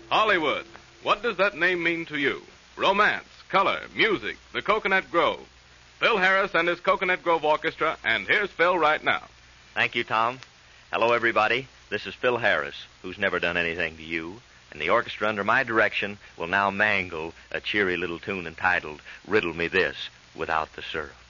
Hollywood. What does that name mean to you? Romance, color, music, the Coconut Grove. Phil Harris and his Coconut Grove Orchestra, and here's Phil right now. Thank you, Tom. Hello, everybody. This is Phil Harris, who's never done anything to you, and the orchestra under my direction will now mangle a cheery little tune entitled Riddle Me This Without the Syrup.